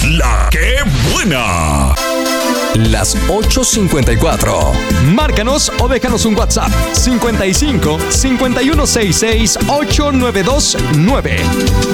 La que buena. Las 8:54. Márcanos o déjanos un WhatsApp 55 5166 8929.